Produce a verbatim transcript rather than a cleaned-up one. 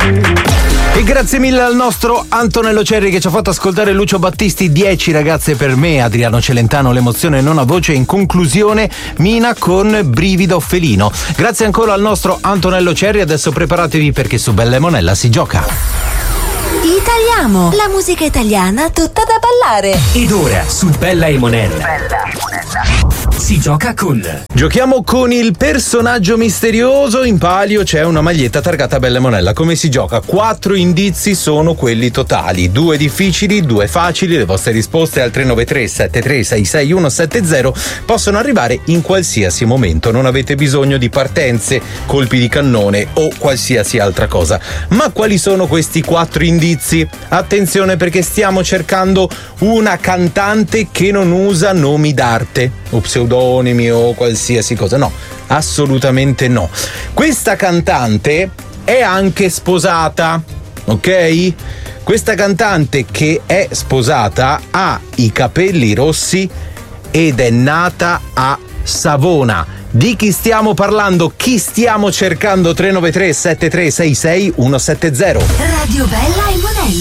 E grazie mille al nostro Antonello Cerri che ci ha fatto ascoltare Lucio Battisti. Dieci ragazze per me, Adriano Celentano, l'emozione non ha voce. In conclusione Mina con Brivido Felino. Grazie ancora al nostro Antonello Cerri. Adesso preparatevi perché su Bella e Monella si gioca. Italiamo, la musica italiana tutta da ballare. Ed ora su Bella e Monella, Bella e Monella si gioca con. Giochiamo con il personaggio misterioso. In palio c'è una maglietta targata Bella e Monella. Come si gioca? Quattro indizi sono quelli totali, due difficili, due facili. Le vostre risposte al tre nove tre sette tre sei sei uno sette zero possono arrivare in qualsiasi momento. Non avete bisogno di partenze, colpi di cannone o qualsiasi altra cosa. Ma quali sono questi quattro indizi? Attenzione, perché stiamo cercando una cantante che non usa nomi d'arte o pseudonimi o qualsiasi cosa. No, assolutamente no. Questa cantante è anche sposata, ok? Questa cantante che è sposata ha i capelli rossi ed è nata a Savona. Di chi stiamo parlando? Chi stiamo cercando? tre nove tre sette tre sei sei uno sette zero. Radio Bella e Monella.